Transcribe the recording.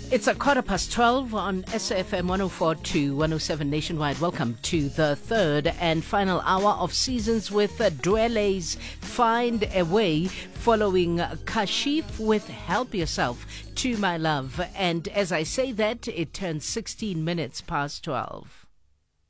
It's a 12:15 on SFM 104 to 107 nationwide. Welcome to the third and final hour of Seasons with Dwele's Find a Way, following Kashif with Help Yourself to My Love. And as I say that, it turns 16 minutes past 12.